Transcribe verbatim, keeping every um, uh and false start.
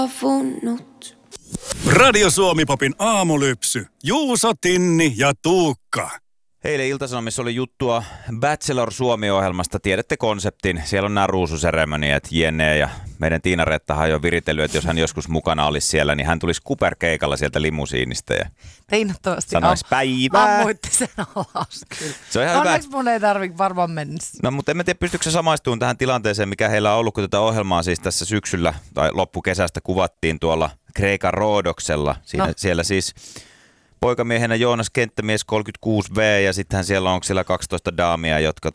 Radio Suomi-popin aamulypsy. Juuso, Tinni ja Tuukka. Eilen Ilta-Sanomissa oli juttua Bachelor Suomi-ohjelmasta. Tiedätte konseptin. Siellä on nämä ruususeremoniat, jne. Ja meidän Tiina-Reettahan on jo viritellyt, että jos hän joskus mukana olisi siellä, niin hän tulisi kuperkeikalla sieltä limusiinista. Ja Teinattomasti sanoisi päivää. ammuitte sen alas kyllä. Se on ihan Onneksi hyvä. mun ei tarvitse varmaan mennä. No, mutta en mä tiedä, pystyykö se samaistumaan tähän tilanteeseen, mikä heillä on ollut, kun tätä ohjelmaa siis tässä syksyllä tai loppukesästä kuvattiin tuolla Kreikan Roodoksella. Siinä, no. Siellä siis poikamiehenä Joonas Kenttämies kolmekymmentäkuusi vuotias ja sittenhän siellä on siellä kaksitoista daamia, jotka